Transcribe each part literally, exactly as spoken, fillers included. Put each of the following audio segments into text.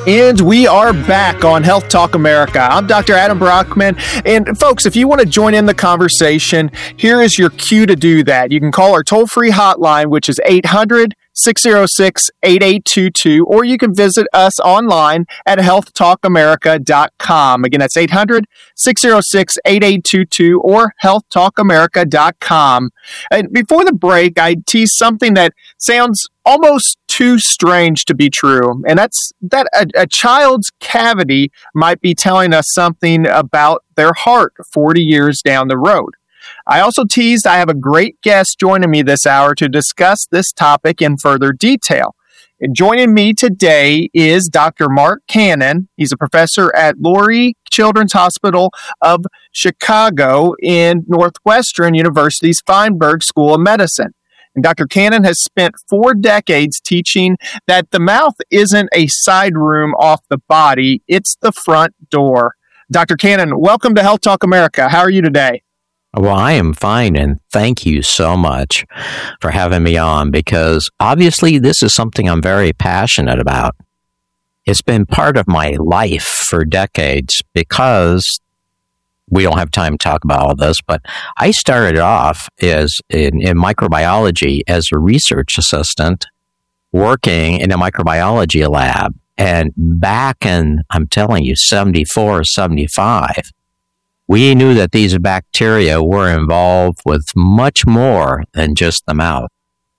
And we are back on Health Talk America. I'm Doctor Adam Brockman. And folks, if you want to join in the conversation, here is your cue to do that. You can call our toll-free hotline, which is eight hundred, six oh six, eight eight two two, or you can visit us online at health talk america dot com. Again, that's eight hundred, six oh six, eight eight two two or health talk america dot com. And before the break, I teased something that sounds almost too strange to be true, and that's that a, a child's cavity might be telling us something about their heart forty years down the road. I also teased I have a great guest joining me this hour to discuss this topic in further detail. And joining me today is Doctor Mark Cannon. He's a professor at Lurie Children's Hospital of Chicago in Northwestern University's Feinberg School of Medicine. And Doctor Cannon has spent four decades teaching that the mouth isn't a side room off the body, it's the front door. Doctor Cannon, welcome to Health Talk America. How are you today? Well, I am fine, and thank you so much for having me on, because obviously this is something I'm very passionate about. It's been part of my life for decades, because we don't have time to talk about all this, but I started off as in, in microbiology as a research assistant working in a microbiology lab. And back in, I'm telling you, seventy-four, seventy-five, we knew that these bacteria were involved with much more than just the mouth.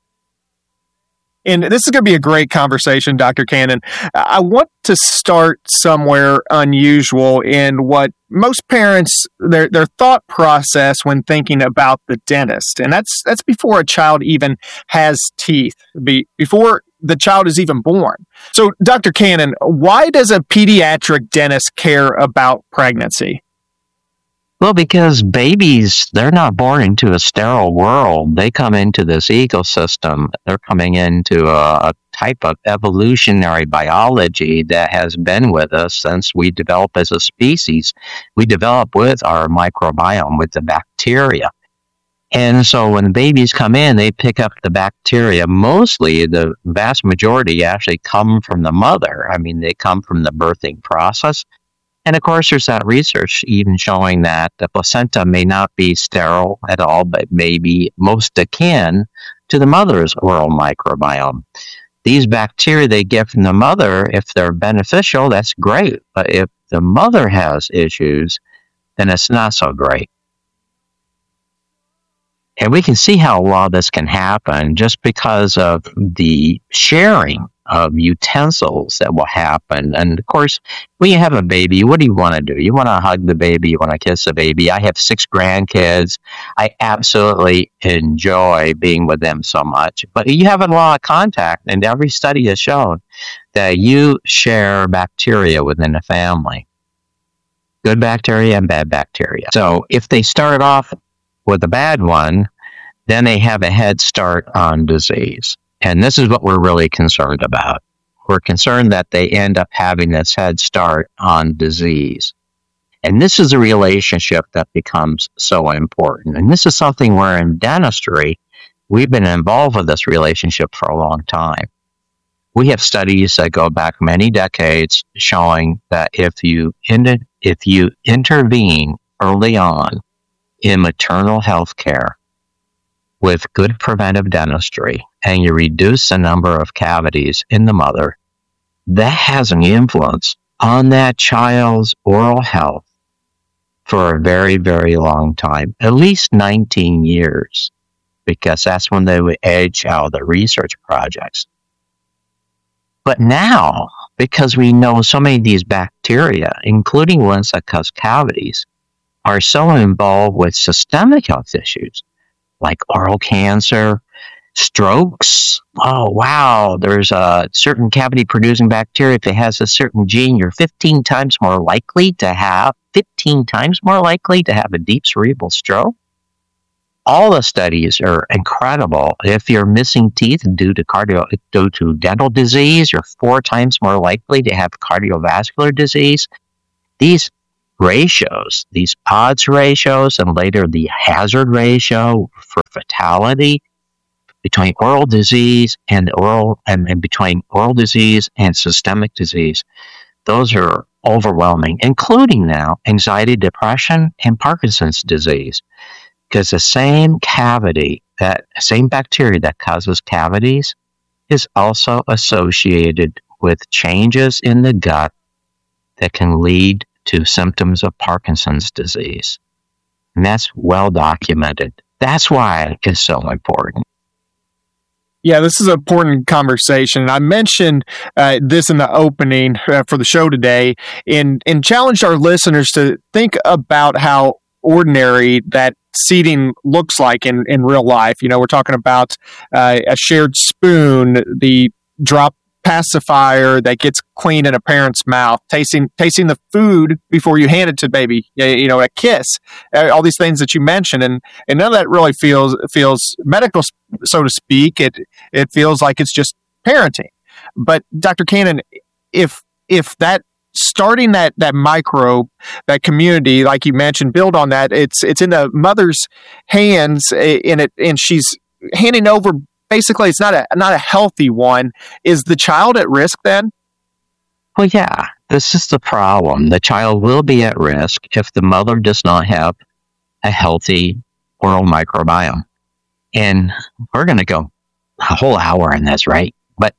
And this is going to be a great conversation, Doctor Cannon. I want to start somewhere unusual in what most parents, their their thought process when thinking about the dentist. And that's that's before a child even has teeth, be, before the child is even born. So, Doctor Cannon, why does a pediatric dentist care about pregnancy? Well, because babies, they're not born into a sterile world. They come into this ecosystem. They're coming into a, a type of evolutionary biology that has been with us since we developed as a species. We develop with our microbiome, with the bacteria. And so when babies come in, they pick up the bacteria. Mostly, the vast majority actually come from the mother. I mean, they come from the birthing process. And of course, there's that research even showing that the placenta may not be sterile at all, but may be most akin to the mother's oral microbiome. These bacteria they get from the mother, if they're beneficial, that's great. But if the mother has issues, then it's not so great. And we can see how well this can happen just because of the sharing of utensils that will happen. And of course, when you have a baby, what do you want to do? You want to hug the baby, you want to kiss the baby. I have six grandkids. I absolutely enjoy being with them so much. But you have a lot of contact, and every study has shown that you share bacteria within a family. Good bacteria and bad bacteria. So if they start off with a bad one, then they have a head start on disease. And this is what we're really concerned about. We're concerned that they end up having this head start on disease. And this is a relationship that becomes so important. And this is something where in dentistry, we've been involved with this relationship for a long time. We have studies that go back many decades showing that if you in, if you intervene early on in maternal health care with good preventive dentistry, and you reduce the number of cavities in the mother, that has an influence on that child's oral health for a very, very long time, at least nineteen years, because that's when they would age out the research projects. But now, because we know so many of these bacteria, including ones that cause cavities, are so involved with systemic health issues, like oral cancer, strokes. Oh, wow, there's a certain cavity-producing bacteria. If it has a certain gene, you're fifteen times more likely to have, fifteen times more likely to have a deep cerebral stroke. All the studies are incredible. If you're missing teeth due to cardio, due to dental disease, you're four times more likely to have cardiovascular disease. These ratios, these odds ratios, and later the hazard ratio for fatality between oral disease and oral and, and between oral disease and systemic disease. Those are overwhelming, including now anxiety, depression, and Parkinson's disease. Because the same cavity, that same bacteria that causes cavities, is also associated with changes in the gut that can lead to symptoms of Parkinson's disease. And that's well documented. That's why it's so important. Yeah, this is an important conversation. I mentioned uh, this in the opening uh, for the show today and, and challenged our listeners to think about how ordinary that seating looks like in, in real life. You know, we're talking about uh, a shared spoon, the drop pacifier that gets clean in a parent's mouth, tasting tasting the food before you hand it to baby, you know, a kiss, uh, all these things that you mentioned, and and none of that really feels feels medical, so to speak. It it feels like it's just parenting. But Doctor Cannon, if if that starting that that microbe, that community, like you mentioned, build on that. It's it's in the mother's hands, in it, and she's handing over. Basically, it's not a not a healthy one. Is the child at risk then? Well, yeah, this is the problem. The child will be at risk if the mother does not have a healthy oral microbiome. And we're going to go a whole hour on this, right? But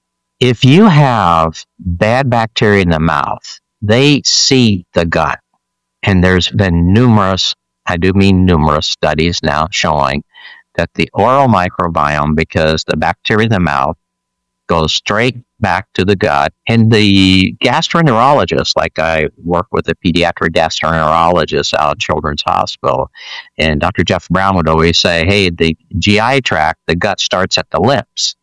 if you have bad bacteria in the mouth, they seed the gut. And there's been numerous, I do mean numerous studies now showing that the oral microbiome, because the bacteria in the mouth goes straight back to the gut, and the gastroenterologist, like I work with a pediatric gastroenterologist out at Children's Hospital, and Doctor Jeff Brown would always say, hey, the G I tract, the gut starts at the lips,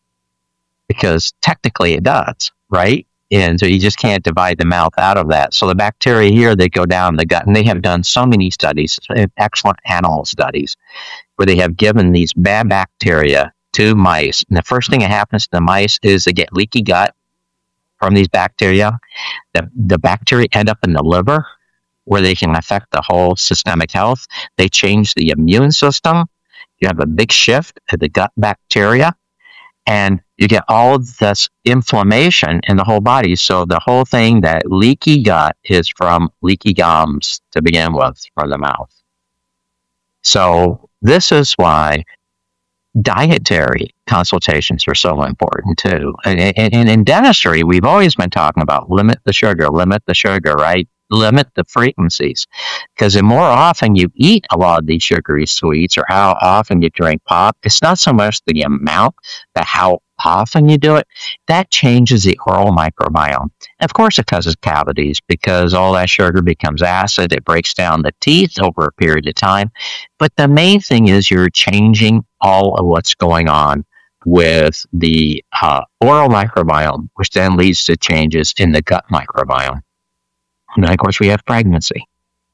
because technically it does, right? And so you just can't divide the mouth out of that. So the bacteria here, they go down the gut, and they have done so many studies, excellent animal studies, where they have given these bad bacteria to mice. And the first thing that happens to the mice is they get leaky gut from these bacteria. The, the bacteria end up in the liver, where they can affect the whole systemic health. They change the immune system. You have a big shift to the gut bacteria, and you get all of this inflammation in the whole body. So the whole thing, that leaky gut, is from leaky gums to begin with from the mouth. So this is why dietary consultations are so important too. And, and, and in dentistry, we've always been talking about limit the sugar, limit the sugar, right? Limit the frequencies. Because the more often you eat a lot of these sugary sweets, or how often you drink pop, it's not so much the amount, but how often you do it. That changes the oral microbiome. And of course, it causes cavities, because all that sugar becomes acid. It breaks down the teeth over a period of time. But the main thing is you're changing all of what's going on with the uh, oral microbiome, which then leads to changes in the gut microbiome. And then, of course, we have pregnancy.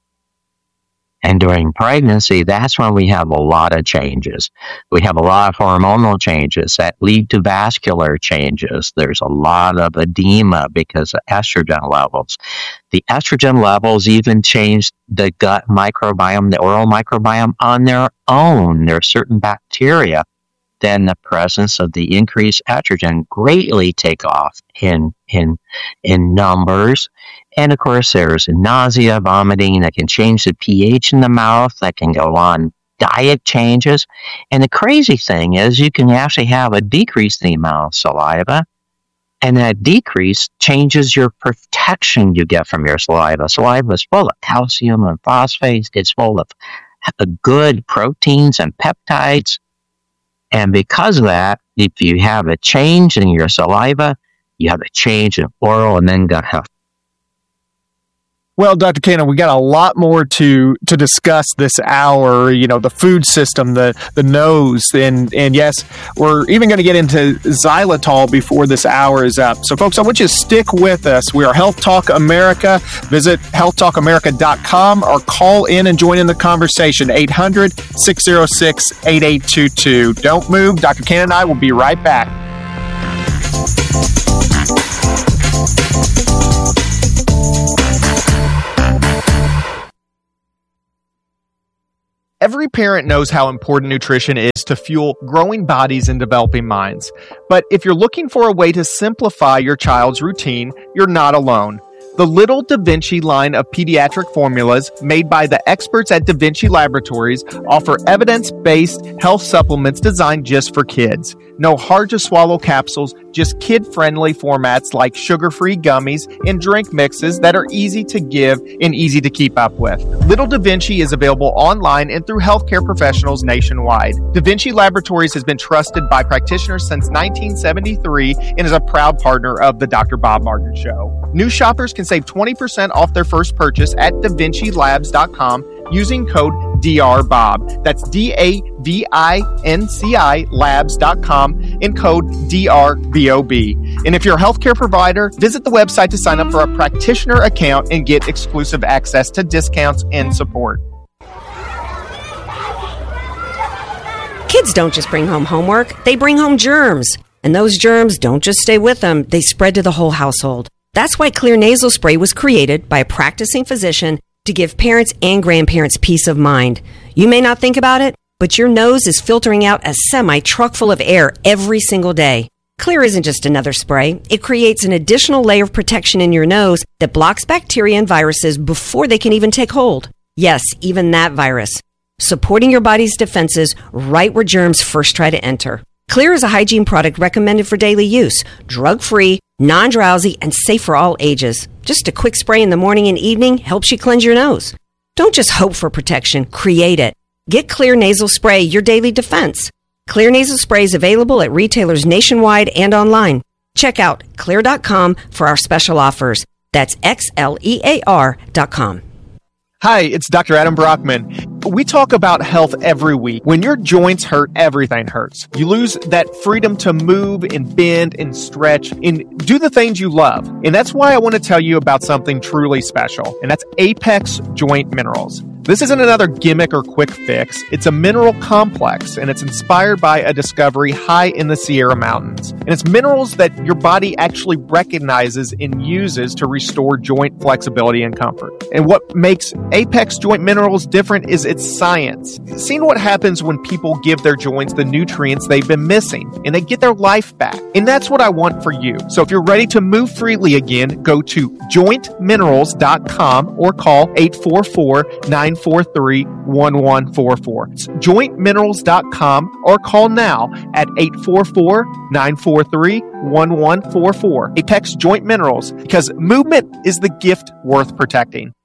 And during pregnancy, that's when we have a lot of changes. We have a lot of hormonal changes that lead to vascular changes. There's a lot of edema because of estrogen levels. The estrogen levels even change the gut microbiome, the oral microbiome on their own. There are certain bacteria, then the presence of the increased estrogen greatly take off in in in numbers. And of course, there's nausea, vomiting that can change the pH in the mouth, that can go on diet changes. And the crazy thing is you can actually have a decrease in the amount of saliva, and that decrease changes your protection you get from your saliva. Saliva is full of calcium and phosphates. It's full of good proteins and peptides. And because of that, if you have a change in your saliva, you have a change in oral and then gut health. Well, Doctor Cannon, we got a lot more to to discuss this hour. You know, the food system, the the nose, and and yes, we're even going to get into xylitol before this hour is up. So, folks, I want you to stick with us. We are Health Talk America. Visit health talk america dot com or call in and join in the conversation. eight hundred, six oh six, eight eight two two. Don't move. Doctor Cannon and I will be right back. Every parent knows how important nutrition is to fuel growing bodies and developing minds. But if you're looking for a way to simplify your child's routine, you're not alone. The Little Da Vinci line of pediatric formulas made by the experts at Da Vinci Laboratories offer evidence-based health supplements designed just for kids. No hard-to-swallow capsules, just kid-friendly formats like sugar-free gummies and drink mixes that are easy to give and easy to keep up with. Little Da Vinci is available online and through healthcare professionals nationwide. Da Vinci Laboratories has been trusted by practitioners since nineteen seventy-three and is a proud partner of the Doctor Bob Martin Show. New shoppers can save twenty percent off their first purchase at da vinci labs dot com using code D R Bob. That's D A V I N C I labs dot com and code D R B O B. And if you're a healthcare provider, visit the website to sign up for a practitioner account and get exclusive access to discounts and support. Kids don't just bring home homework, they bring home germs. And those germs don't just stay with them, they spread to the whole household. That's why Xlear nasal spray was created by a practicing physician to give parents and grandparents peace of mind. You may not think about it, but your nose is filtering out a semi-truck full of air every single day. Xlear isn't just another spray. It creates an additional layer of protection in your nose that blocks bacteria and viruses before they can even take hold. Yes, even that virus. Supporting your body's defenses right where germs first try to enter. Xlear is a hygiene product recommended for daily use, drug-free, non-drowsy, and safe for all ages. Just a quick spray in the morning and evening helps you cleanse your nose. Don't just hope for protection, create it. Get Xlear nasal spray, your daily defense. Xlear nasal spray is available at retailers nationwide and online. Check out xlear dot com for our special offers. That's X L E A R dot com. Hi, it's Doctor Adam Brockman. We talk about health every week. When your joints hurt, everything hurts. You lose that freedom to move and bend and stretch and do the things you love. And that's why I want to tell you about something truly special, and that's Apex Joint Minerals. This isn't another gimmick or quick fix. It's a mineral complex, and it's inspired by a discovery high in the Sierra Mountains. And it's minerals that your body actually recognizes and uses to restore joint flexibility and comfort. And what makes Apex Joint Minerals different is its science. Seeing what happens when people give their joints the nutrients they've been missing, and they get their life back. And that's what I want for you. So if you're ready to move freely again, go to joint minerals dot com or call eight four four, nine four three, one one four four. It's joint minerals dot com or call now at eight four four, nine four three, one one four four. Apex Joint Minerals, because movement is the gift worth protecting.